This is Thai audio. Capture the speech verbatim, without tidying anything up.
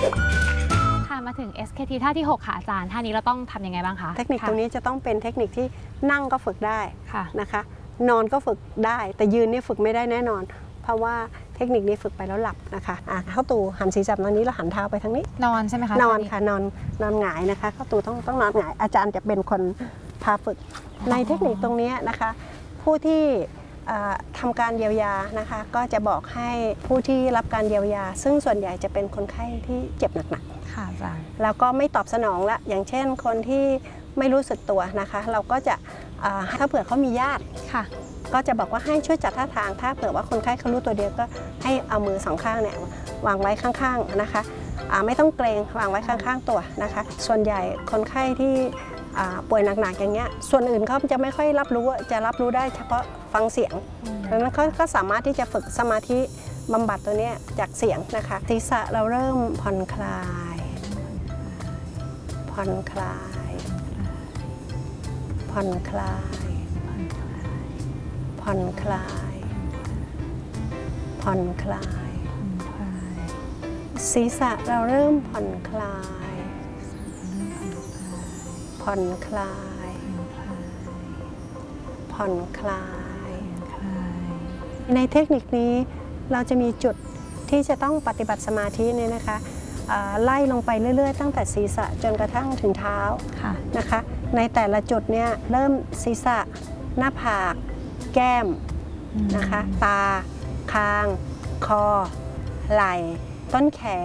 ค่ะมาถึง เอส เค ที ท่าที่หกค่ะอาจารย์ท่านี้เราต้องทำยังไงบ้างคะเทคนิคตรงนี้จะต้องเป็นเทคนิคที่นั่งก็ฝึกได้นะคะนอนก็ฝึกได้แต่ยืนนี่ฝึกไม่ได้แน่นอนเพราะว่าเทคนิคนี้ฝึกไปแล้วหลับนะคะอ่ะเข้าตูหันศีรษะตรงนี้แล้วหันเท้าไปทางนี้นอนใช่ไหมคะนอนค่ะนอนนอนหงายนะคะเข้าตูต้องต้องนอนหงายอาจารย์จะเป็นคนพาฝึกในเทคนิคตรงนี้นะคะผู้ที่ทำการเยียวยานะคะก็จะบอกให้ผู้ที่รับการเยียวยาซึ่งส่วนใหญ่จะเป็นคนไข้ที่เจ็บหนักๆค่ะอาจารย์แล้วก็ไม่ตอบสนองละอย่างเช่นคนที่ไม่รู้สึกตัวนะคะเราก็จะถ้าเผื่อเขามีญาติค่ะก็จะบอกว่าให้ช่วยจัดท่าทางถ้าเผื่อว่าคนไข้เขารู้ตัวเดียวก็ให้เอามือสองข้างเนี่ยวางไว้ข้างๆนะคะไม่ต้องเกรงวางไว้ข้างๆตัวนะคะส่วนใหญ่คนไข้ที่ป่วยหนักๆอย่างเงี้ยส่วนอื่นเขาจะไม่ค่อยรับรู้จะรับรู้ได้เฉพาะฟังเสียงดังนั้นเขาก็สามารถที่จะฝึกสมาธิบำบัดตัวนี้จากเสียงนะคะศีรษะเราเริ่มผ่อนคลายผ่อนคลายผ่อนคลายผ่อนคลายผ่อนคลายศีรษะเราเริ่มผ่อนคลายผ่อนคลายผ่อนคลายในเทคนิคนี้เราจะมีจุดที่จะต้องปฏิบัติสมาธิเนี่ยนะคะไล่ลงไปเรื่อยๆตั้งแต่ศีรษะจนกระทั่งถึงเท้านะคะในแต่ละจุดเนี่ยเริ่มศีรษะหน้าผากแก้มนะคะตาคางคอไหล่ต้นแขน